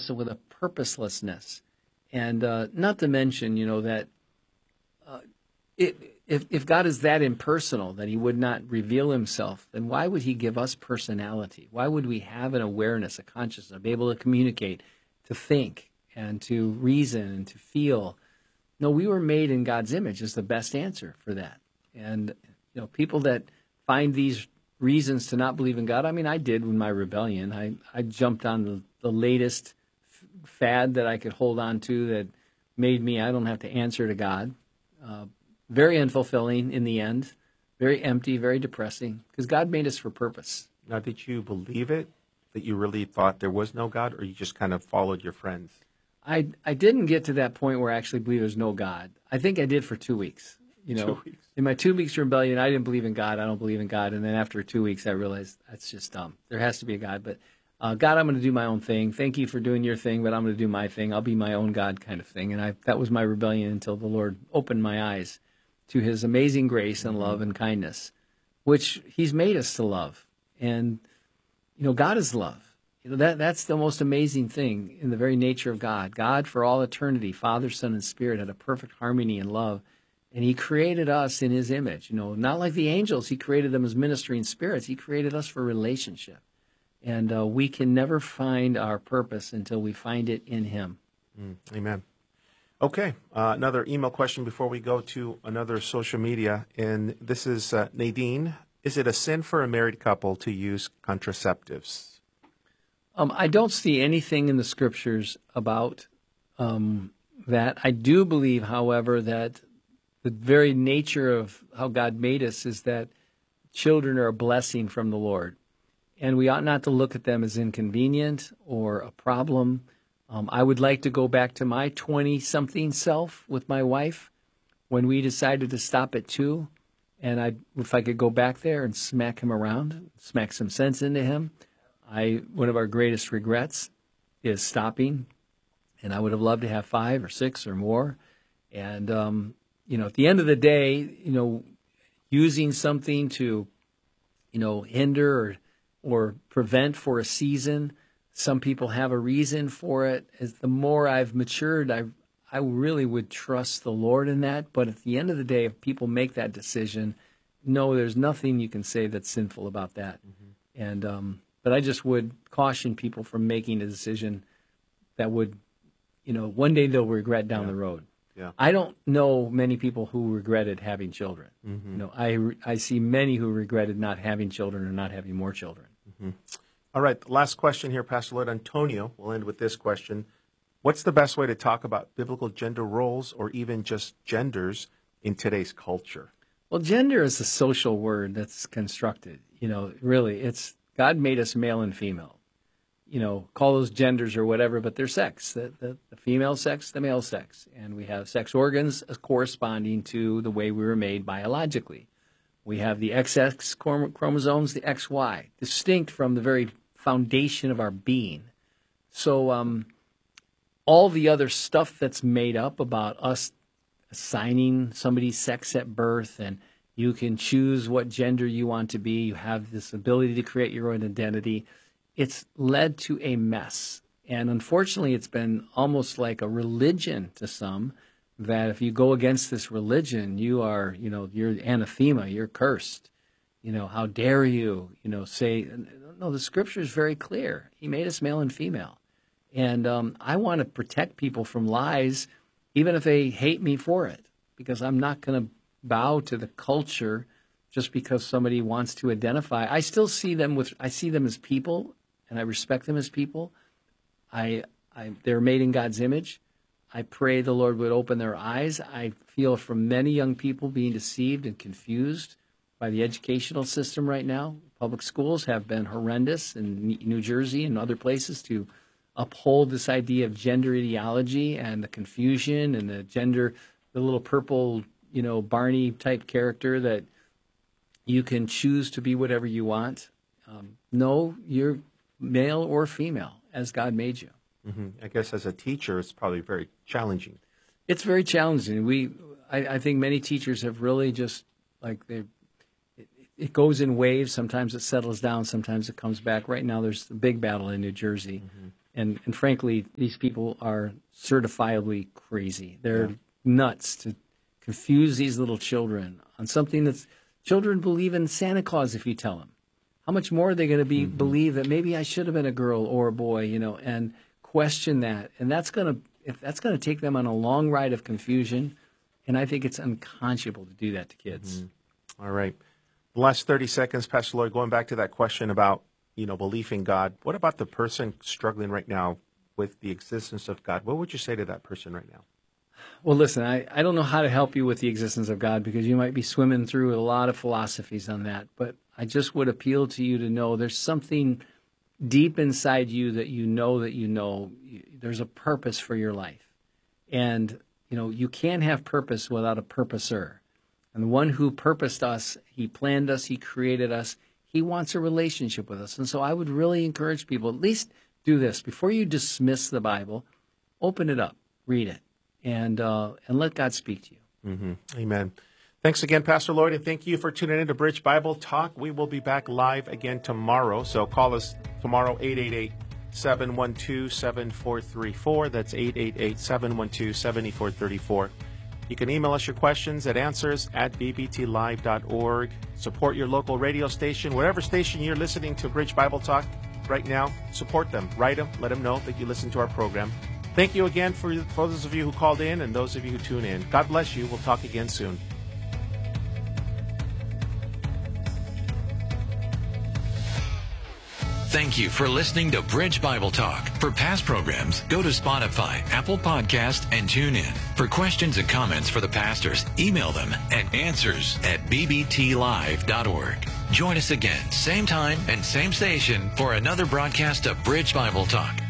wrestle with a purposelessness. And not to mention, that if God is that impersonal, that he would not reveal himself, then why would he give us personality? Why would we have an awareness, a consciousness, be able to communicate, to think, and to reason, and to feel? No, we were made in God's image is the best answer for that. And, people that find these reasons to not believe in God, I did with my rebellion. I jumped on the latest fad that I could hold on to that made me, I don't have to answer to God. Very unfulfilling in the end, very empty, very depressing, because God made us for purpose. Now, did you believe it, that you really thought there was no God, or you just kind of followed your friends? I didn't get to that point where I actually believe there's no God. I think I did for 2 weeks. 2 weeks. In my 2 weeks rebellion, I didn't believe in God. I don't believe in God. And then after 2 weeks, I realized that's just dumb. There has to be a God. But God, I'm going to do my own thing. Thank you for doing your thing, but I'm going to do my thing. I'll be my own God kind of thing. And that was my rebellion until the Lord opened my eyes to his amazing grace and love and kindness, which he's made us to love. And, God is love. That's the most amazing thing in the very nature of God. God, for all eternity, Father, Son, and Spirit, had a perfect harmony and love. And he created us in his image. Not like the angels. He created them as ministering spirits. He created us for relationship. And we can never find our purpose until we find it in him. Amen. Okay, another email question before we go to another social media. And this is Nadine. Is it a sin for a married couple to use contraceptives? I don't see anything in the scriptures about that. I do believe, however, that the very nature of how God made us is that children are a blessing from the Lord. And we ought not to look at them as inconvenient or a problem. I would like to go back to my 20-something self with my wife when we decided to stop at 2. And if I could go back there and smack him around, smack some sense into him. One of our greatest regrets is stopping. And I would have loved to have 5 or 6 or more. And, at the end of the day, using something to, hinder or prevent for a season. Some people have a reason for it. As the more I've matured, I really would trust the Lord in that. But at the end of the day, if people make that decision, no, there's nothing you can say that's sinful about that. Mm-hmm. And but I just would caution people from making a decision that would, one day they'll regret down the road. Yeah. I don't know many people who regretted having children. Mm-hmm. I see many who regretted not having children or not having more children. Mm-hmm. All right, last question here, Pastor Lloyd. Antonio, we'll end with this question. What's the best way to talk about biblical gender roles or even just genders in today's culture? Well, gender is a social word that's constructed. Really, God made us male and female. Call those genders or whatever, but they're sex, the female sex, the male sex. And we have sex organs corresponding to the way we were made biologically. We have the XX chromosomes, the XY, distinct from the very foundation of our being. So all the other stuff that's made up about us assigning somebody's sex at birth, and you can choose what gender you want to be, you have this ability to create your own identity, it's led to a mess. And unfortunately, it's been almost like a religion to some, that if you go against this religion, you are, you're anathema, you're cursed. How dare you, say, no, the scripture is very clear. He made us male and female. And I want to protect people from lies, even if they hate me for it, because I'm not going to bow to the culture just because somebody wants to identify. I still see them as people, and I respect them as people. They're made in God's image. I pray the Lord would open their eyes. I feel from many young people being deceived and confused by the educational system right now. Public schools have been horrendous in New Jersey and other places to uphold this idea of gender ideology and the confusion and the little purple, Barney type character that you can choose to be whatever you want. No, you're male or female as God made you. Mm-hmm. I guess as a teacher, it's probably very challenging. It's very challenging. I think many teachers have really just it goes in waves. Sometimes it settles down. Sometimes it comes back. Right now, there's a big battle in New Jersey, And frankly, these people are certifiably crazy. They're nuts to confuse these little children on something that's, children believe in Santa Claus if you tell them. How much more are they going to believe that maybe I should have been a girl or a boy, and question that. And that's going to take them on a long ride of confusion. And I think it's unconscionable to do that to kids. All right. The last 30 seconds, Pastor Lloyd, going back to that question about, belief in God. What about the person struggling right now with the existence of God? What would you say to that person right now? Well, listen, I don't know how to help you with the existence of God because you might be swimming through a lot of philosophies on that. But I just would appeal to you to know there's something deep inside you that you know. There's a purpose for your life. And, you can't have purpose without a purposer. And the one who purposed us, he planned us, he created us, he wants a relationship with us. And so I would really encourage people, at least do this. Before you dismiss the Bible, open it up, read it, and let God speak to you. Amen. Thanks again, Pastor Lloyd, and thank you for tuning in to Bridge Bible Talk. We will be back live again tomorrow, so call us tomorrow, 888-712-7434. That's 888-712-7434. You can email us your questions at answers@bbtlive.org. Support your local radio station. Whatever station you're listening to Bridge Bible Talk right now, support them. Write them. Let them know that you listen to our program. Thank you again for those of you who called in and those of you who tune in. God bless you. We'll talk again soon. Thank you for listening to Bridge Bible Talk. For past programs, go to Spotify, Apple Podcast, and TuneIn. For questions and comments for the pastors, email them at answers@bbtlive.org. Join us again, same time and same station, for another broadcast of Bridge Bible Talk.